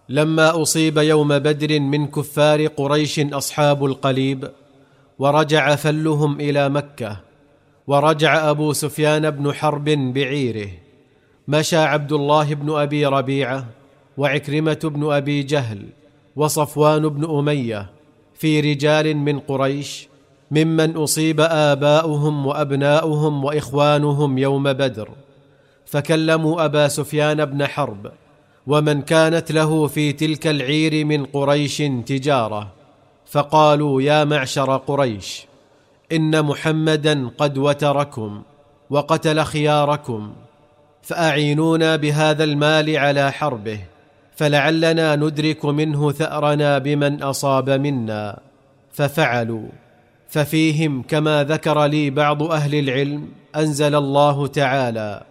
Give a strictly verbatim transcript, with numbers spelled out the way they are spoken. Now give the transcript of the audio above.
لما أصيب يوم بدر من كفار قريش أصحاب القليب، ورجع فلهم إلى مكة، ورجع أبو سفيان بن حرب بعيره، مشى عبد الله بن أبي ربيعة وعكرمة بن أبي جهل وصفوان بن أمية في رجال من قريش ممن أصيب آباؤهم وأبناؤهم وإخوانهم يوم بدر، فكلموا أبا سفيان بن حرب ومن كانت له في تلك العير من قريش تجارة، فقالوا: يا معشر قريش، إن محمدا قد وتركم وقتل خياركم، فأعينونا بهذا المال على حربه، فلعلنا ندرك منه ثأرنا بمن أصاب منا. ففعلوا، ففيهم كما ذكر لي بعض أهل العلم أنزل الله تعالى: